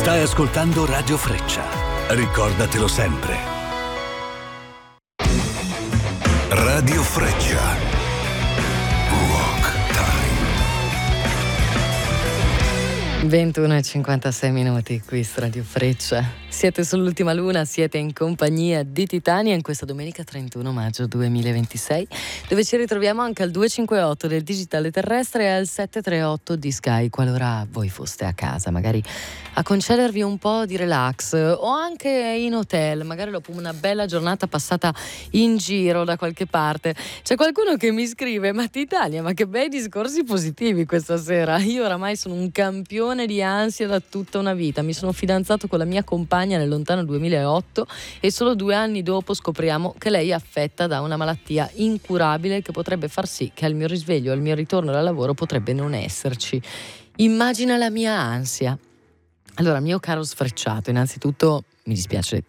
Stai ascoltando Radio Freccia. Ricordatelo sempre. Radio Freccia. Rock Time. 21:56 qui su Radio Freccia. Siete sull'ultima luna, siete in compagnia di Titania in questa domenica 31 maggio 2026, dove ci ritroviamo anche al 258 del digitale terrestre e al 738 di Sky, qualora voi foste a casa, magari a concedervi un po' di relax o anche in hotel, magari dopo una bella giornata passata in giro da qualche parte. C'è qualcuno che mi scrive: ma Titania, ma che bei discorsi positivi questa sera. Io oramai sono un campione di ansia da tutta una vita, mi sono fidanzato con la mia compagna nel lontano 2008 e solo 2 anni dopo scopriamo che lei è affetta da una malattia incurabile che potrebbe far sì che al mio risveglio, al mio ritorno dal lavoro potrebbe non esserci. Immagina la mia ansia. Allora, mio caro sfrecciato, innanzitutto mi dispiace